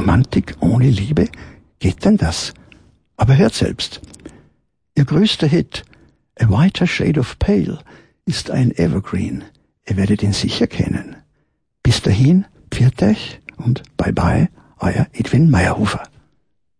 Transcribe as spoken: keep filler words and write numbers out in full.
Romantik ohne Liebe? Geht denn das? Aber hört selbst. Ihr größter Hit, A Whiter Shade of Pale, ist ein Evergreen. Ihr werdet ihn sicher kennen. Bis dahin, pfiat euch und bye bye, euer Edwin Meyerhofer.